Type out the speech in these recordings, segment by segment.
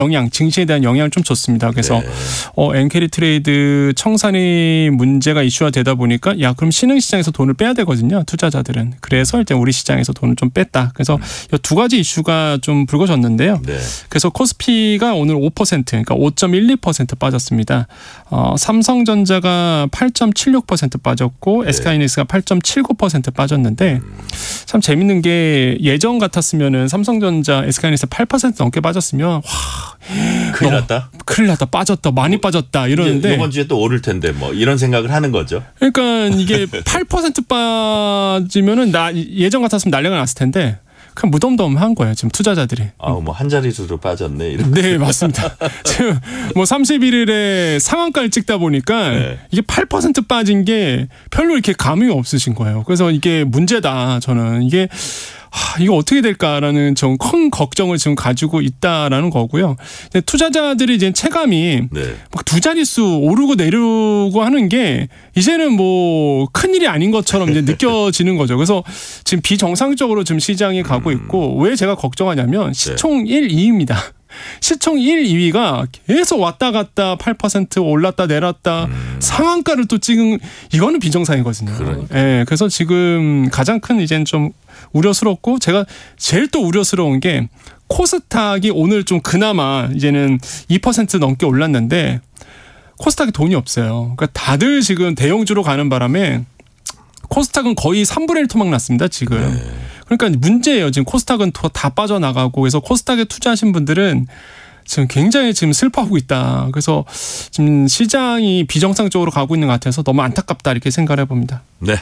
영향, 증시에 대한 영향을 좀 줬습니다. 그래서 엔캐리 트레이드 청산이 문제가 이슈화 되다 보니까 그럼 신흥시장에서 돈을 빼야 되거든요. 투자자들은. 그래서 일단 우리 시장에서 돈을 좀 뺐다. 그래서 이 두 가지 이슈가 좀 불거졌는데요. 그래서 코스피가 오늘 5% 그러니까 5.12% 빠졌습니다. 삼성전자가 8.76% 빠졌고 SK하이닉스가 8.79% 빠졌는데 참 재밌는 게 예전 같았으면은 삼성전자, SK하이닉스 8% 넘게 빠졌으면 큰일 났다. 큰일 났다. 빠졌다. 많이 빠졌다. 이러는데 이번 주에 또 오를 텐데 뭐 이런 생각을 하는 거죠. 그러니까 이게 8% 빠지면은 예전 같았으면 난리가 났을 텐데 그냥 무덤덤한 거예요. 지금 투자자들이. 뭐 한 자릿수로 빠졌네. 이런. 네, 맞습니다. 지금 뭐 31일에 상한가를 찍다 보니까 이게 8% 빠진 게 별로 이렇게 감흥이 없으신 거예요. 그래서 이게 문제다. 저는 이게 이거 어떻게 될까라는 좀 큰 걱정을 지금 가지고 있다라는 거고요. 투자자들이 이제 체감이 막 두 자릿수 오르고 내리고 하는 게 이제는 뭐 큰일이 아닌 것처럼 이제 느껴지는 거죠. 그래서 지금 비정상적으로 지금 시장이 가고 있고 왜 제가 걱정하냐면 시총 1, 2위입니다. 시총 1, 2위가 계속 왔다 갔다 8% 올랐다 내렸다 상한가를 또 찍은 이거는 비정상이거든요. 그래서 지금 가장 큰 이제는 좀 우려스럽고 제가 제일 또 우려스러운 게 코스닥이 오늘 좀 그나마 이제는 2% 넘게 올랐는데 코스닥에 돈이 없어요. 그러니까 다들 지금 대형주로 가는 바람에 코스닥은 거의 3분의 1 토막 났습니다. 지금. 그러니까 문제예요. 지금 코스닥은 다 빠져나가고 그래서 코스닥에 투자하신 분들은 지금 굉장히 지금 슬퍼하고 있다. 그래서 지금 시장이 비정상적으로 가고 있는 것 같아서 너무 안타깝다 이렇게 생각을 해봅니다. 네.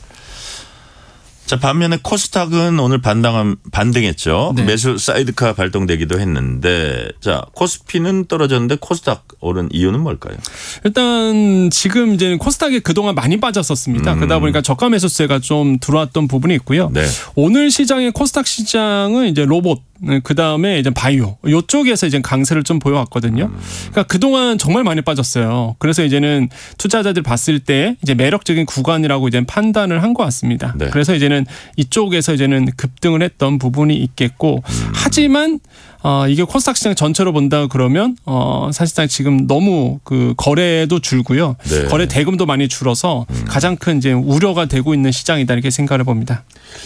자, 반면에 코스닥은 오늘 반등했죠. 매수 사이드카 발동되기도 했는데 자, 코스피는 떨어졌는데 코스닥 오른 이유는 뭘까요? 일단 지금 이제 코스닥이 그동안 많이 빠졌었습니다. 그러다 보니까 저가 매수세가 좀 들어왔던 부분이 있고요. 오늘 시장의 코스닥 시장은 이제 로봇 그다음에 이제 바이오 이쪽에서 이제 강세를 좀 보여왔거든요. 그러니까 그동안 정말 많이 빠졌어요. 그래서 이제는 투자자들 봤을 때 이제 매력적인 구간이라고 이제 판단을 한 것 같습니다. 그래서 이제는 이쪽에서 이제는 급등을 했던 부분이 있겠고 하지만 이게 코스닥 시장 전체로 본다 그러면 사실상 지금 너무 그 거래도 줄고요. 거래 대금도 많이 줄어서 가장 큰 이제 우려가 되고 있는 시장이다 이렇게 생각을 봅니다.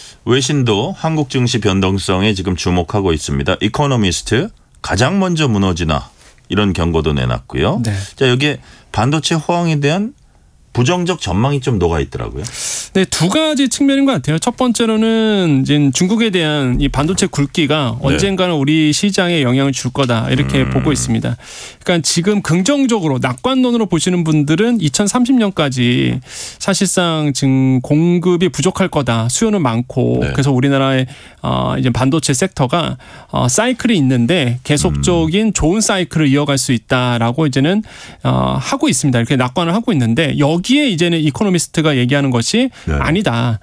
외신도 한국 증시 변동성에 지금 주목하고 있습니다. 이코노미스트 가장 먼저 무너지나 이런 경고도 내놨고요. 자, 여기에 반도체 호황에 대한 부정적 전망이 좀 녹아 있더라고요. 네, 두 가지 측면인 것 같아요. 첫 번째로는 이제 중국에 대한 이 반도체 굴기가 언젠가는 우리 시장에 영향을 줄 거다 이렇게 보고 있습니다. 그러니까 지금 긍정적으로 낙관론으로 보시는 분들은 2030년까지 사실상 지금 공급이 부족할 거다. 수요는 많고 그래서 우리나라의 이제 반도체 섹터가 사이클이 있는데 계속적인 좋은 사이클을 이어갈 수 있다라고 이제는 하고 있습니다. 이렇게 낙관을 하고 있는데 여기에 이제는 이코노미스트가 얘기하는 것이 아니다.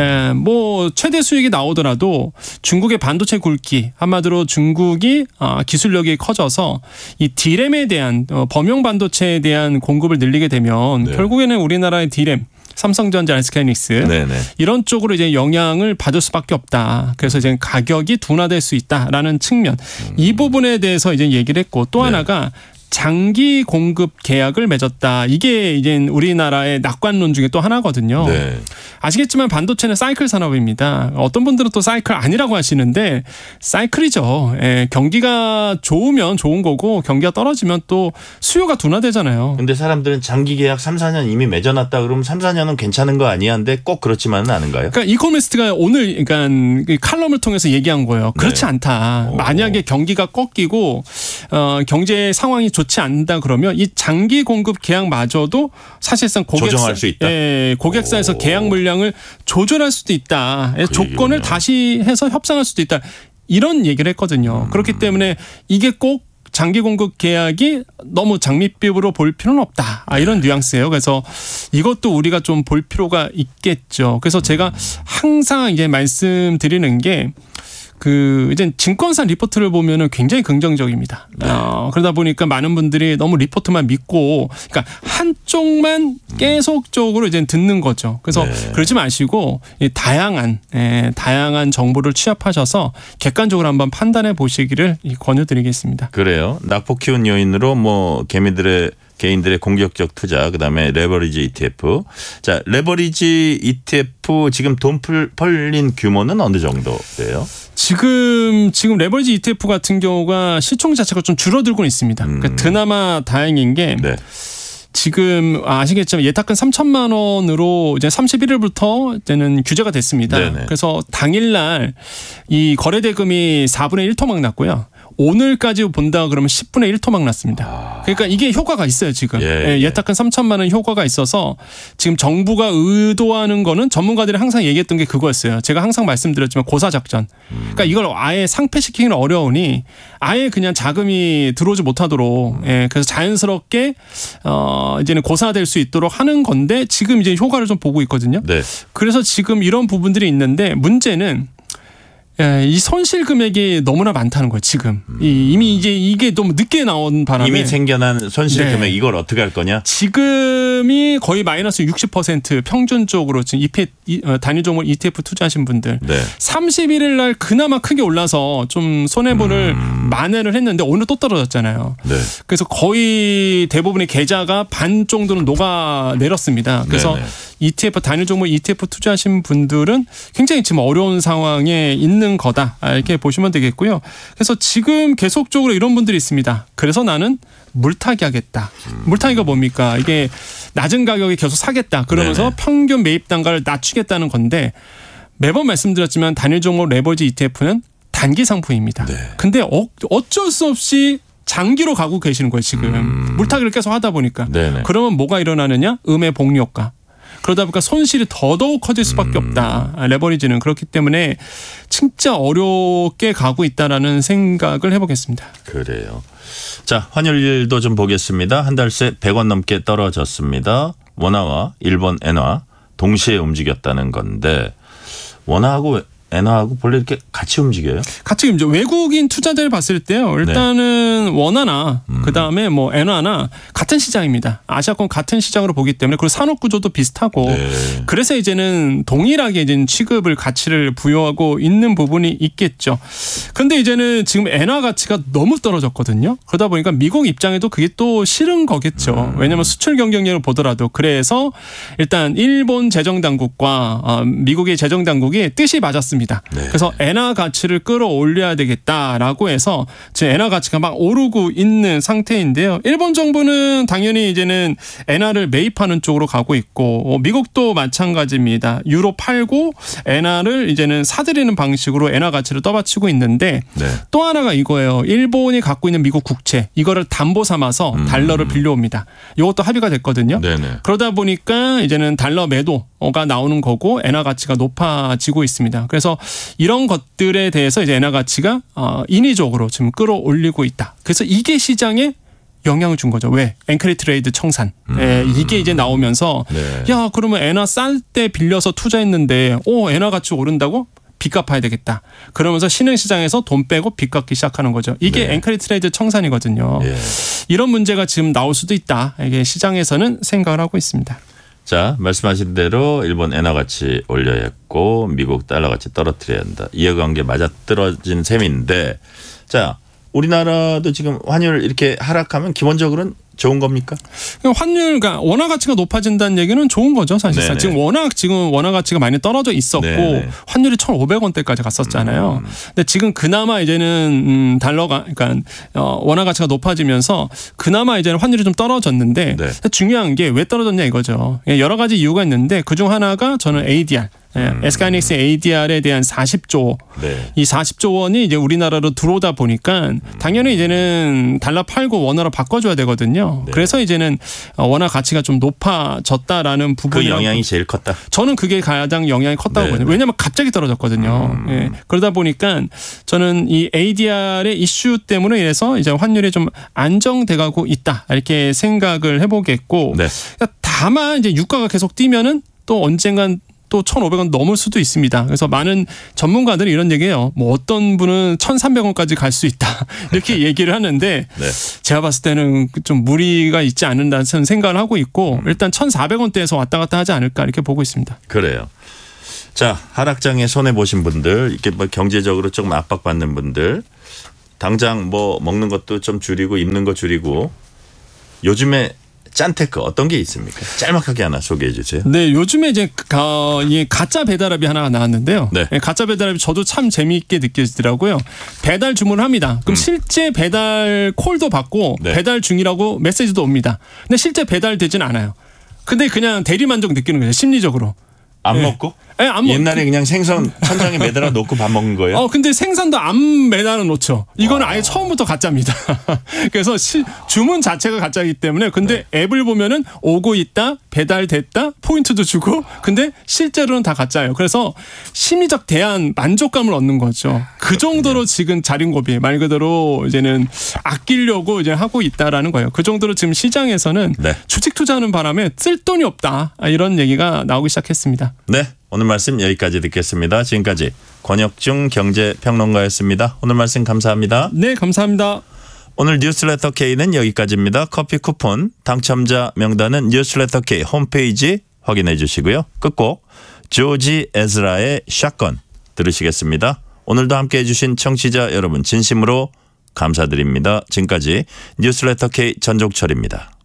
뭐 최대 수익이 나오더라도 중국의 반도체 굴기 한마디로 중국이 기술력이 커져서 이 D램에 대한 범용 반도체에 대한 공급을 늘리게 되면 결국에는 우리나라의 D램 삼성전자, SK하이닉스 이런 쪽으로 이제 영향을 받을 수밖에 없다. 그래서 이제 가격이 둔화될 수 있다라는 측면 이 부분에 대해서 이제 얘기를 했고 또 하나가 장기 공급 계약을 맺었다. 이게 이제 우리나라의 낙관론 중에 또 하나거든요. 아시겠지만 반도체는 사이클 산업입니다. 어떤 분들은 또 사이클 아니라고 하시는데 사이클이죠. 경기가 좋으면 좋은 거고 경기가 떨어지면 또 수요가 둔화되잖아요. 근데 사람들은 장기 계약 3, 4년 이미 맺어놨다 그러면 3, 4년은 괜찮은 거 아니야? 근데 꼭 그렇지만은 않은가요? 그러니까 이코노미스트가 오늘 그러니까 칼럼을 통해서 얘기한 거예요. 그렇지 않다. 만약에 경기가 꺾이고 경제 상황이 좋지 않는다 그러면 이 장기 공급 계약마저도 사실상 조정할 수 있다. 고객사에서 계약 물량을 조절할 수도 있다. 조건을 다시 해서 협상할 수도 있다. 이런 얘기를 했거든요. 그렇기 때문에 이게 꼭 장기 공급 계약이 너무 장밋빛으로 볼 필요는 없다. 이런 뉘앙스예요. 그래서 이것도 우리가 좀 볼 필요가 있겠죠. 그래서 제가 항상 이제 말씀드리는 게 이제 증권사 리포트를 보면은 굉장히 긍정적입니다. 네. 그러다 보니까 많은 분들이 너무 리포트만 믿고, 그러니까 한쪽만 계속적으로 이제 듣는 거죠. 그래서 네. 그러지 마시고 다양한 정보를 취합하셔서 객관적으로 한번 판단해 보시기를 권유드리겠습니다. 그래요. 낙폭 키운 요인으로 뭐 개인들의 공격적 투자, 그다음에 레버리지 ETF. 자, 레버리지 ETF 지금 돈 벌린 규모는 어느 정도예요? 지금 레버리지 ETF 같은 경우가 시총 자체가 좀 줄어들고 있습니다. 그러니까 그나마 다행인 게 네. 지금 아시겠지만 예탁금 3천만 원으로 이제 31일부터 이제는 규제가 됐습니다. 네네. 그래서 당일날 이 거래 대금이 4분의 1토막 났고요. 오늘까지 본다 그러면 10분의 1토막 났습니다. 그러니까 이게 효과가 있어요, 지금. 예탁금 3천만 원 효과가 있어서 지금 정부가 의도하는 거는 전문가들이 항상 얘기했던 게 그거였어요. 제가 항상 말씀드렸지만 고사작전. 그러니까 이걸 아예 상폐시키기는 어려우니 아예 그냥 자금이 들어오지 못하도록 그래서 자연스럽게 이제는 고사될 수 있도록 하는 건데 지금 이제 효과를 좀 보고 있거든요. 네. 그래서 지금 이런 부분들이 있는데 문제는 이 손실 금액이 너무나 많다는 거예요. 지금 이미 이제 이게 너무 늦게 나온 바람에 이미 생겨난 손실 금액 이걸 어떻게 할 거냐? 지금이 거의 마이너스 60% 평균적으로 지금 단위 종목 ETF 투자하신 분들 31일 날 그나마 크게 올라서 좀 손해보를 만회를 했는데 오늘 또 떨어졌잖아요. 네. 그래서 거의 대부분의 계좌가 반 정도는 녹아내렸습니다. 그래서 네네. ETF 단위 종목 ETF 투자하신 분들은 굉장히 지금 어려운 상황에 있는 거다 이렇게 보시면 되겠고요. 그래서 지금 계속적으로 이런 분들이 있습니다. 그래서 나는 물타기 하겠다. 물타기가 뭡니까? 이게 낮은 가격에 계속 사겠다. 그러면서 네네. 평균 매입 단가를 낮추겠다는 건데 매번 말씀드렸지만 단일 종목 레버리지 ETF는 단기 상품입니다. 네. 근데 어쩔 수 없이 장기로 가고 계시는 거예요. 지금 물타기를 계속 하다 보니까. 네네. 그러면 뭐가 일어나느냐? 음의 복리 효과. 그러다 보니까 손실이 더더욱 커질 수밖에 없다. 레버리지는. 그렇기 때문에 진짜 어렵게 가고 있다라는 생각을 해보겠습니다. 그래요. 자, 환율도 좀 보겠습니다. 한 달 새 100원 넘게 떨어졌습니다. 원화와 일본 엔화 동시에 움직였다는 건데 원화하고 엔화하고 본래 이렇게 같이 움직여요? 같이 이제 외국인 투자자를 봤을 때요. 일단은 원화나 그다음에 뭐 엔화나 같은 시장입니다. 아시아권 같은 시장으로 보기 때문에 그리고 산업 구조도 비슷하고 그래서 이제는 동일하게 이제 취급을 가치를 부여하고 있는 부분이 있겠죠. 근데 이제는 지금 엔화 가치가 너무 떨어졌거든요. 그러다 보니까 미국 입장에도 그게 또 싫은 거겠죠. 왜냐하면 수출 경쟁력을 보더라도 그래서 일단 일본 재정 당국과 미국의 재정 당국이 뜻이 맞았습니다. 네. 그래서 엔화 가치를 끌어올려야 되겠다라고 해서 지금 엔화 가치가 막 오르고 있는 상태인데요. 일본 정부는 당연히 이제는 엔화를 매입하는 쪽으로 가고 있고 미국도 마찬가지입니다. 유로 팔고 엔화를 이제는 사들이는 방식으로 엔화 가치를 떠받치고 있는데 또 하나가 이거예요. 일본이 갖고 있는 미국 국채 이거를 담보 삼아서 달러를 빌려옵니다. 이것도 합의가 됐거든요. 그러다 보니까 이제는 달러 매도가 나오는 거고 엔화 가치가 높아지고 있습니다. 그래서 이런 것들에 대해서 이제 엔화 가치가 인위적으로 지금 끌어올리고 있다. 그래서 이게 시장에 영향을 준 거죠. 왜? 앵크리 트레이드 청산. 이게 이제 나오면서 야 그러면 엔화 쌀 때 빌려서 투자했는데 엔화 가치 오른다고? 빚 갚아야 되겠다. 그러면서 신흥시장에서 돈 빼고 빚 갚기 시작하는 거죠. 이게 앵크리 트레이드 청산이거든요. 이런 문제가 지금 나올 수도 있다. 이게 시장에서는 생각을 하고 있습니다. 자, 말씀하신 대로 일본 엔화 가치 올려야 했고 미국 달러 가치 떨어뜨려야 한다. 이해관계 맞아떨어진 셈인데 자, 우리나라도 지금 환율 이렇게 하락하면 기본적으로는 좋은 겁니까? 환율, 그러니까 원화 가치가 높아진다는 얘기는 좋은 거죠, 사실상. 지금 원화 가치가 많이 떨어져 있었고 환율이 1,500원대까지 갔었잖아요. 근데 지금 그나마 이제는 달러가, 그러니까 원화 가치가 높아지면서 그나마 이제는 환율이 좀 떨어졌는데 중요한 게 왜 떨어졌냐 이거죠. 여러 가지 이유가 있는데 그중 하나가 저는 ADR. SK하이닉스의 ADR에 대한 40조 이 40조 원이 이제 우리나라로 들어오다 보니까 당연히 이제는 달러 팔고 원화로 바꿔줘야 되거든요. 그래서 이제는 원화 가치가 좀 높아졌다라는 부분이 그 영향이 제일 컸다. 저는 그게 가장 영향이 컸다고 보거든요. 왜냐하면 갑자기 떨어졌거든요. 그러다 보니까 저는 이 ADR의 이슈 때문에 이래서 이제 환율이 좀 안정돼가고 있다 이렇게 생각을 해보겠고 다만 이제 유가가 계속 뛰면은 또 언젠간 또 1,500원 넘을 수도 있습니다. 그래서 많은 전문가들이 이런 얘기해요. 뭐 어떤 분은 1,300원까지 갈 수 있다 이렇게 얘기를 하는데 네. 제가 봤을 때는 좀 무리가 있지 않는다는 생각을 하고 있고 일단 1,400원대에서 왔다 갔다 하지 않을까 이렇게 보고 있습니다. 그래요. 자, 하락장에 손해 보신 분들, 이렇게 뭐 경제적으로 조금 압박받는 분들, 당장 뭐 먹는 것도 좀 줄이고 입는 거 줄이고 요즘에 짠테크 어떤 게 있습니까? 짤막하게 하나 소개해 주세요. 네, 요즘에 이제 가짜 배달앱이 하나가 나왔는데요. 네. 가짜 배달앱이 저도 참 재미있게 느껴지더라고요. 배달 주문을 합니다. 그럼 실제 배달 콜도 받고 네. 배달 중이라고 메시지도 옵니다. 근데 실제 배달되진 않아요. 근데 그냥 대리만족 느끼는 거예요. 심리적으로. 안 먹고? 네, 안 먹고. 옛날에 그냥 생선 천장에 매달아 놓고 밥 먹는 거예요? 근데 생선도 안 매달아 놓죠. 이거는 아예 처음부터 가짜입니다. 그래서 주문 자체가 가짜이기 때문에 근데 네. 앱을 보면은 오고 있다, 배달됐다, 포인트도 주고 근데 실제로는 다 가짜예요. 그래서 심리적 대안 만족감을 얻는 거죠. 그 정도로 지금 자린고비 말 그대로 이제는 아끼려고 이제 하고 있다라는 거예요. 그 정도로 지금 시장에서는 네. 주식 투자하는 바람에 쓸 돈이 없다 이런 얘기가 나오기 시작했습니다. 네. 오늘 말씀 여기까지 듣겠습니다. 지금까지 권혁중 경제평론가였습니다. 오늘 말씀 감사합니다. 네, 감사합니다. 오늘 뉴스레터 K는 여기까지입니다. 커피 쿠폰 당첨자 명단은 뉴스레터 K 홈페이지 확인해 주시고요. 끝곡 조지 에즈라의 샷건 들으시겠습니다. 오늘도 함께해 주신 청취자 여러분 진심으로 감사드립니다. 지금까지 뉴스레터 K 전종철입니다.